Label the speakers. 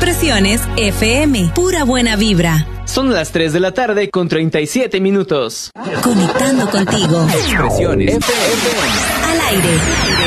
Speaker 1: Expresiones FM, pura buena vibra.
Speaker 2: Son las 3 de la tarde con 37 minutos.
Speaker 1: Conectando contigo.
Speaker 2: Expresiones FM.
Speaker 1: Al aire.